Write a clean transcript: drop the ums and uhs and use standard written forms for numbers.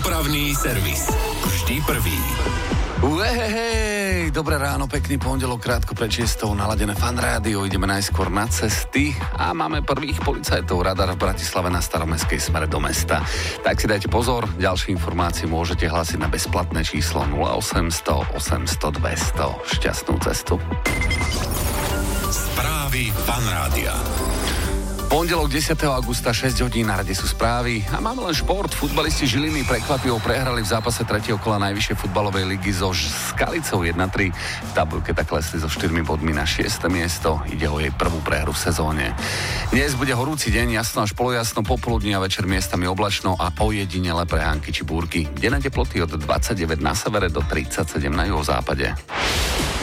Dopravný servis. Vždy prvý. Hej, dobré ráno, pekný pondelok, krátko pred 6:00, naladené Fan Rádio, ideme najskôr na cesty a máme prvých policajtov, radar v Bratislave na staromestskej smere do mesta. Tak si dajte pozor, ďalšie informácie môžete hlásiť na bezplatné číslo 0800 800 200. Šťastnú cestu. Správy Fan Rádia. Pondelok 10. augusta, 6 hodín, na rade sú správy a máme len šport. Futbalisti Žiliny prekvapivo prehrali v zápase 3. kola najvyššej futbalovej ligy so Skalicou 1-3. V tabuľke tak klesli so 4 bodmi na 6. miesto. Ide o jej prvú prehru v sezóne. Dnes bude horúci deň, jasno až polojasno, popoludní a večer miestami oblačno a ojedinele prehánky či búrky. Denné teploty od 29 na severe do 37 na juhozápade.